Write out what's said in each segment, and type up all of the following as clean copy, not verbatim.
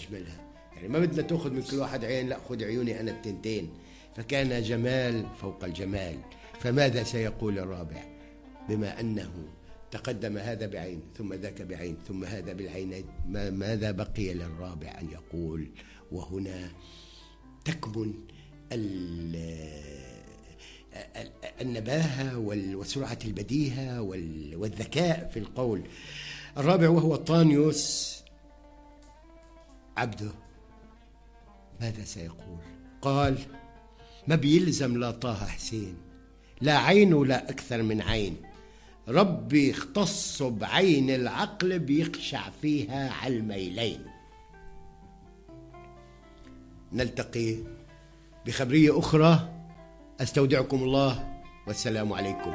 أجملها. يعني ما بدنا تأخذ من كل واحد عين، لا خذ عيوني أنا التنتين. فكان جمال فوق الجمال. فماذا سيقول الرابع؟ بما أنه تقدم هذا بعين ثم ذاك بعين ثم هذا بالعينين، ماذا بقي للرابع أن يقول؟ وهنا تكمن النباهة وسرعة البديهة والذكاء في القول. الرابع وهو طانيوس عبده، ماذا سيقول؟ قال: ما بيلزم لا طه حسين، لا عين ولا أكثر من عين، ربي اختص بعين العقل بيقشع فيها على الميلين. نلتقي بخبرية أخرى، أستودعكم الله والسلام عليكم.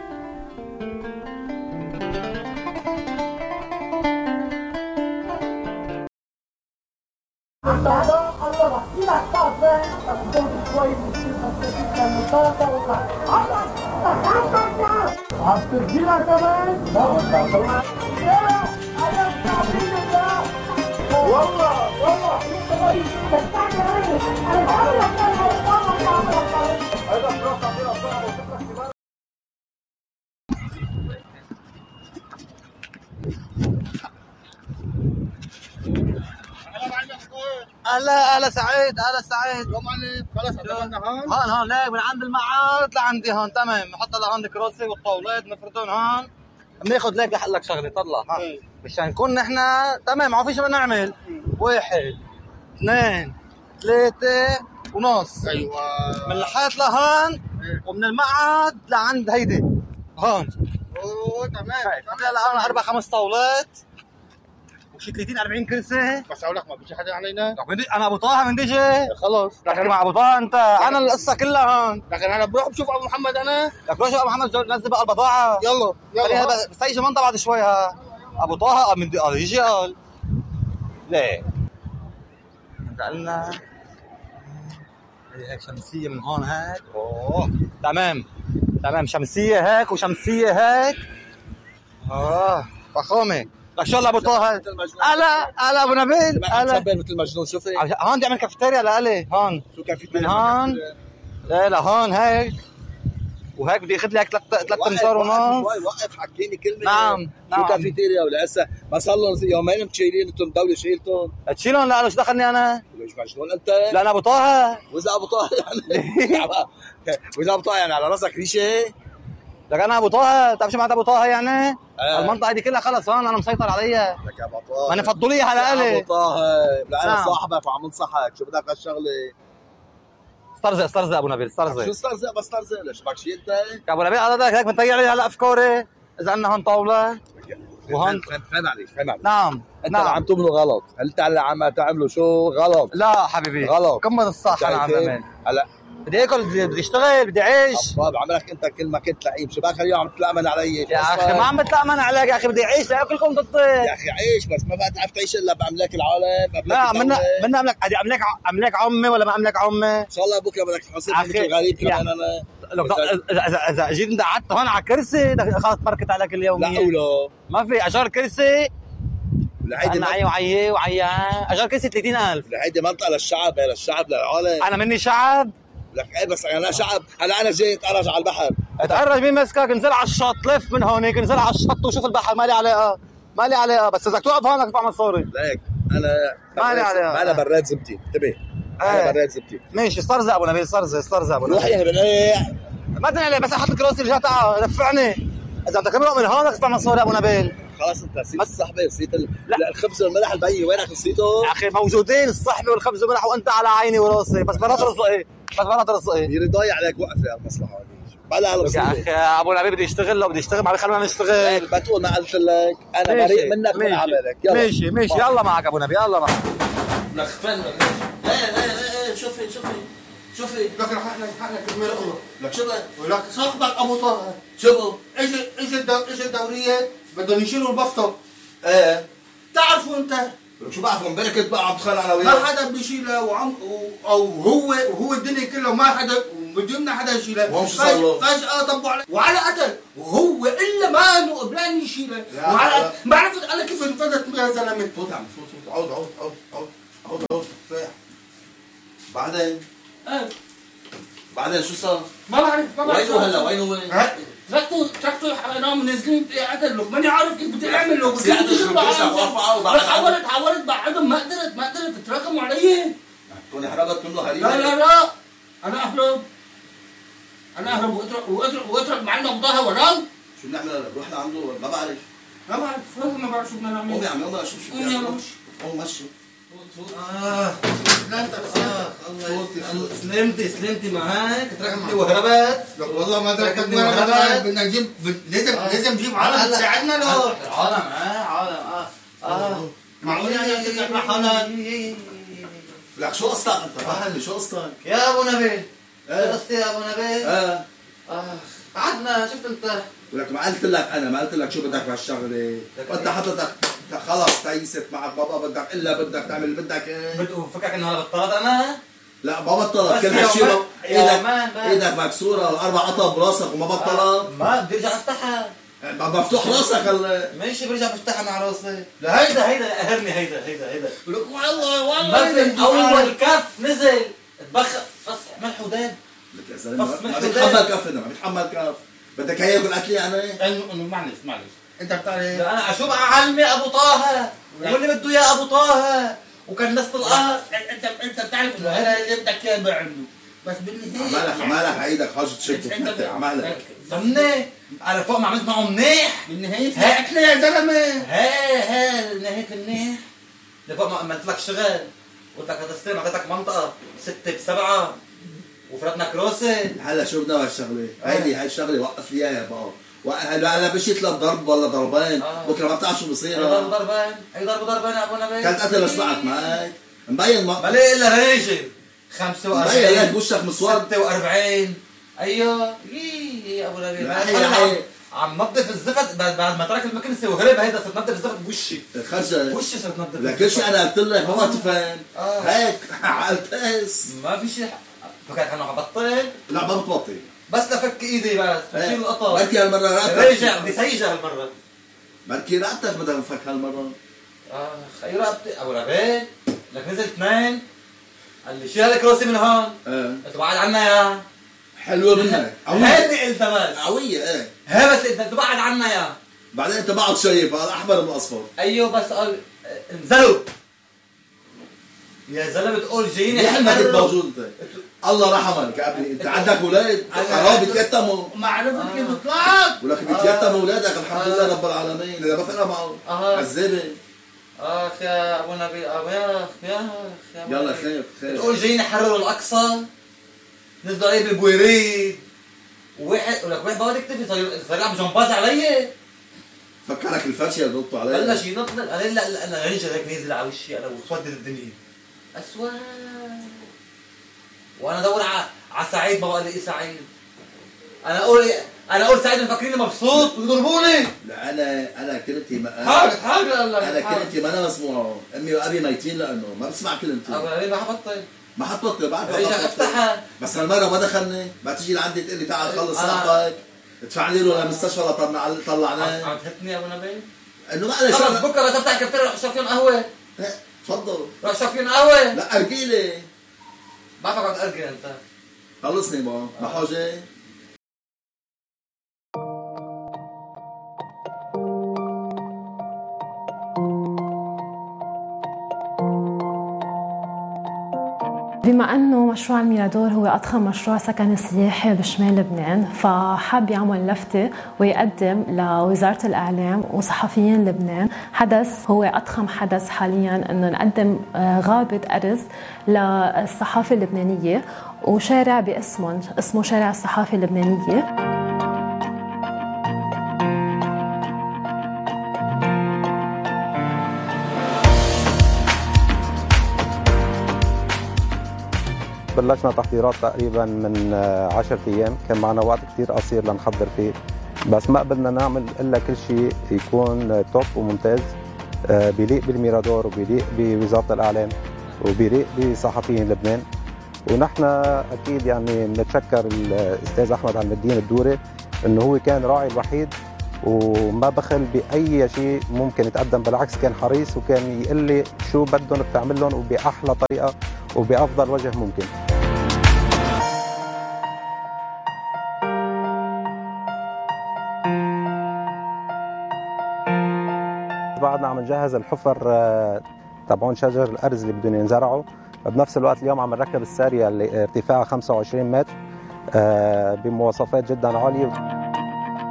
هلا سعيد، هلا سعيد. خلاص عملنا هون ليك من عند المعارض لعندي هون. تمام، نحط لهون الكراسي والطاولات نفردون هون. بناخذ ليك لك شغله طلع مشان نكون نحن تمام. ما فيش بدنا نعمل 1 2 3 ونص. ايوه، من الحيط لهون ومن المعهد لعند هيدي هون. اوه تمام. هلا 4 5 طاولات وشي 30 40 كرسي. بس اقول لك ما بيجي حدا علينا. انا ابو طه من ديجي. خلص لكن مع ابو طه انت انا القصه كلها هون. لكن انا بروح بشوف ابو محمد. انا لك روح ابو محمد نزل بقى البضاعه. يلا بس يجي منطقه بعد شوي. ابو طه من يجي قال ليه قالنا هيك شمسيه من هون هيك. اوه تمام شمسيه هيك وشمسيه هيك. فخامه. لك شو ابو طه. هلا ابو نبيل. هلا مثل المجنون. شوفي هون بدي اعمل كافيتيريا لالي هون. شو كافيتيريا؟ من هون لا هون هيك وهيك بدي اخذ لي هيك 3 امتار ونص. وقف حكيني كلمه. نعم شو كافيتيريا ولا هسه ما صار لهم يومين مشيلين انتم الدوله شيلتهم. تشيلهم؟ لا شو دخلني انا؟ ليش مجنون انت؟ لا انا ابو طه. واذا ابو طه يعني واذا ابو طه يعني على راسك ريشه. لك انا ابو طه. بتعرف شو معناتها ابو طه يعني؟ المنطقه دي كلها خلص هون انا مسيطر عليها. لك يا ابو طه. ما انا فضلوا لي على الي ابو طه. لا انا صاحبك وعم انصحك. شو بدك هالشغله؟ استرزق ابو نبيل استرزق. شو استرزق؟ بس استرزق ليش بدك شيء انت؟ يا ابو نبيل هذا هيك بنطيع لي هلا افكاري. اذا عندنا هون طاوله وهون فهم عليك. نعم انت عم تعملوا غلط. هل انت عم تعملوا شو غلط؟ لا حبيبي غلط. كمل الصح. انا عم بعمل هلا بدي اكل بدي اشتغل بدي اعيش. بعملك انت كل ما كنت لعيب. شو باك اليوم عم تتلامن علي؟ يا اخي ما عم بتلامن عليك يا اخي. بدي اعيش لاكلكم ضدي يا اخي. عيش بس ما بقى تعرف تعيش الا باملاك العالم. لا منا املاك عمي ولا ما املاك عمي. ان شاء الله بكره بدك تحاسب مثل غريب كمان. انا اذا جيت انت قعدت هون على كرسي خلص فركت عليك اليوميه. لا ولا ما في اجار كرسي. هيدي وعي اجار كرسي 30,000. هيدي منطقه للشعب. هي للشعب للعالم. انا مني شعب. لك ايه بس انا شعب. هلا انا جاي اتعرج على البحر. اتعرج مين مسكك؟ انزل على الشط. لف من هونيك انزل على الشط وشوف البحر. مالي علاقه بس اذا توقف هون بدك تدفع مصاري. ليك انا مالي عليها. انا براد زبتي. انتبه انا براد زبتي. ماشي استرزق ابو نبيل. استرزق ابو نبيل. روح يا بنيه. ما ادري عليه بس احط لك راسي رجعت دفعني. اذا بدك تمرق من هون بدك تدفع مصاري ابو نبيل. خلاص انت نسيت الصحبه. نسيت الخبز والملح البي. وينك نسيته؟ يا اخي موجودين الصحبه والخبز والملح وانت على عيني وراسي. بس مرات رزقي يري ضايع عليك. وقفه المصلحه هذه بلا يا اخي. ابو نبيل بدي يشتغل. لو بدي اشتغل ما خلونا نشتغل. بتقول ما قلت لك انا بريء منك من عملك. يلا ماشي يلا معك ابو نبيل. يلا معك. لك فن. لا شوفي لك حقنا كرمال الله. لك شو لك صاحبك ابو طه. شو اجى الدوريه بدهم يشيلوا البسطه. تعرفوا انت شو بعرفوا؟ امبارح كنت بقى عم اتخانق انا وياه. ما حدا بيشيلها او هو الدنيا كلها ما حدا بدنا حدا يشيلها. فجأة طبوا عليه وعلى قتل وهو الا ما انه قبلان يشيلها. وعلى ما عرفت انا كيف انفدت يا زلمه. فوت عم فوت. عود بعدين ايه بعدين شو صار؟ ما بعرف وينه هلا وينه؟ تركته نام نازلين قتل له ماني عارف كيف بدي اعمل له بدي حاولت بعدهم ما قدرت تراكموا علي. تكوني حرقت منه هريمه. لا انا اهرب واترك معنا بضاها ونام. شو بنعمل؟ رحنا عنده ما بعرف ما بعرف شو بدنا نعمل. قومي عم يلا شوف شو بيعمل. قوم مشي. سلمتي معك تركتني وهربت. والله ما تركتني وهربت. بدنا نجيب لازم نجيب عالم تساعدنا له. عالم معقول يعني تطلع مع حالك؟ لك شو قصتك انت؟ فهمني شو قصتك؟ يا ابو نبيل شو قصتي يا ابو نبيل؟ قعدنا شفت انت ولك ما قلت لك انا ما قلت لك شو بدك بهالشغله؟ وانت حضرتك خلص تيست معك بابا بدك الا بدك تعمل اللي بدك ايه؟ فكرك انه هذا بطلت انا؟ لا ما بطلت كل هالشيء ايدك مكسوره والاربع قطع براسك وما بطلت؟ ما بدي ارجع افتحها مفتوح راسك هلا ماشي برجع بفتحها مع راسي. لا هيدا قهرني هيدا لك والله مثل اول كف نزل تبخ فص ملح وداب. لك يا زلمه ما بيتحمل كف ما بيتحمل كف بدك هي يكون قتلي انا؟ انه معلش انت بتعرف انا شو اعلمي ابو طه واللي بده اياه ابو طه وكان نص القهر. انت بتعرف انه هذا اللي بدك اياه عنده بس بالنهايه عمالك عيدك حاجه تشد عمالك فهمني على فوق ما عملت معه منيح بالنهايه اكله يا زلمه. نهايه منيح لفوق ما عملت لك شغل قلت لك هتستلم اعطيتك منطقه 6 ب7 وفرتنا كروسه. هلا شو بدنا بهالشغله؟ هاي الشغله وقف لي اياها بقى هلا مشيت لضرب ولا ضربين بكره ما بتعرف شو بصير. اي ضربين يا ابو نبيل كانت قتل اشبعك معك مبين ما ليه الا ريجل 45 مبين لك وشك مسود 46 ايوه يا ابو نبيل عم نظف الزفت بعد ما ترك المكنسه وهرب هيدا صرت نظف الزفت بوشي خرجت وشي صرت نظف لك كل شيء انا قلت لك ما تفهم هيك عالتقس ما في شيء فكرت انه حبطل. لا ما بتبطل بس لفك ايدي بس بشيل القطع بركي هالمره رقبتك رجع بدي سيجه هالمره بركي رقبتك بدها تنفك هالمره. خي رقبتي ابو نبيل لك نزل 2 قال لي شيل الكروسي من هون قلت بعد عنا يا حلوه منك هيدي قلت بس قويه ايه هي بس انت تبعد عنا يا بعدين انت بعد شايف الاحمر والاصفر. ايوه بس قال انزلوا يا زلمه تقول جايين يحلمك انت موجود انت الله رحمك يا ابني انت عندك اولاد قراب بيتيتموا ما عرفت كيف طلعت ولك بيتيتموا اولادك الحمد لله رب العالمين اذا ما فرق معه عذابه. يا ابو نبيل يا يلا خير تقول جايين يحرروا الاقصى نزلوا عليه بالبويريد وواحد ولك واحد يكتفي صار يلعب جمباز علي فكرك الفرشه اللي ضبطوا عليه بلش ينط قال لا انا رجل هيك نازل على وشي انا وسودت الدنيا اسود وانا ادور على سعيد ما بقى لي سعيد انا اقول سعيد مفكريني مبسوط ويضربوني. لا انا كلمتي حاجه انا كلمتي ما انا مسموعه امي وابي ميتين لانه ما بسمع كلمتي. ما حبطل بعرف رجع افتحها بس هالمره ما دخلني ما تيجي لعندي تقول لي تعال خلص رقبتك ادفع لي له للمستشفى طلعناه. عم تهتني يا ابو نبيل انه معلش خلص بكره تفتح كفتير روح اشرب فيهم قهوه. تفضل روح اشرب فيهم قهوه. لا ارجيلي بعرفك عم تأرجل انت خلصني ما حاجه. بما أنه مشروع الميرادور هو أضخم مشروع سكني سياحي بشمال لبنان فحب يعمل لفتة ويقدم لوزارة الإعلام وصحفيين لبنان حدث هو أضخم حدث حالياً أنه نقدم غابة أرز للصحافة اللبنانية وشارع باسمه اسمه شارع الصحافة اللبنانية. بلشنا تحضيرات تقريبا من 10 ايام، كان معنا وقت كثير قصير لنحضر فيه، بس ما قدرنا نعمل الا كل شيء يكون توب وممتاز بيليق بالميرادور وبيليق بوزاره الاعلام وبيليق بصحفيين لبنان. ونحن اكيد يعني بنتشكر الاستاذ احمد عم الدين الدوري انه هو كان راعي الوحيد وما بخل باي شيء ممكن يتقدم، بالعكس كان حريص وكان يقول لي شو بدهم بتعمل لهم وباحلى طريقه وبأفضل وجه ممكن. بعدنا عم نجهز الحفر تبعون شجر الأرز اللي بدهم ينزرعوا، بنفس الوقت اليوم عم نركب السارية اللي ارتفاعها 25 متر بمواصفات جدا عالية.